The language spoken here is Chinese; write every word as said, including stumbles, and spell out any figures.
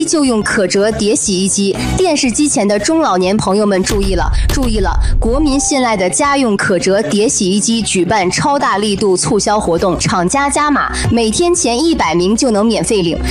就用可折叠洗衣机，电视机前的中老年朋友们注意了，注意了！国民信赖的家用可折叠洗衣机举办超大力度促销活动，厂家加码，每天前一百名就能免费领。